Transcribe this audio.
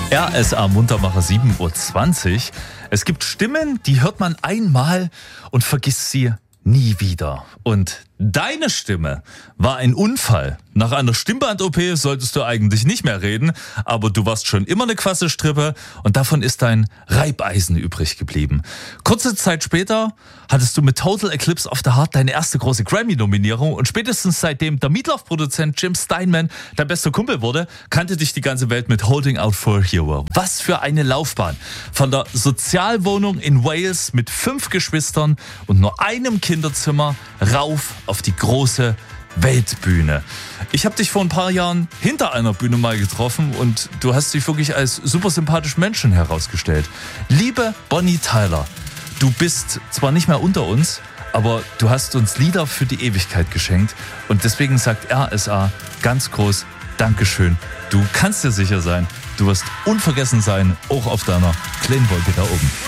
RSA Muntermacher 7:20 Uhr. Es gibt Stimmen, die hört man einmal und vergisst sie nie wieder. Und deine Stimme war ein Unfall. Nach einer Stimmband-OP solltest du eigentlich nicht mehr reden, aber du warst schon immer eine Quasselstrippe und davon ist dein Reibeisen übrig geblieben. Kurze Zeit später hattest du mit Total Eclipse of the Heart deine erste große Grammy-Nominierung und spätestens seitdem der Meatloaf-Produzent Jim Steinman dein bester Kumpel wurde, kannte dich die ganze Welt mit Holding Out for a Hero. Was für eine Laufbahn. Von der Sozialwohnung in Wales mit 5 Geschwistern und nur einem Kinderzimmer rauf auf die große Weltbühne. Ich habe dich vor ein paar Jahren hinter einer Bühne mal getroffen und du hast dich wirklich als super sympathischen Menschen herausgestellt. Liebe Bonnie Tyler, du bist zwar nicht mehr unter uns, aber du hast uns Lieder für die Ewigkeit geschenkt und deswegen sagt RSA ganz groß Dankeschön. Du kannst dir sicher sein, du wirst unvergessen sein, auch auf deiner kleinen Wolke da oben.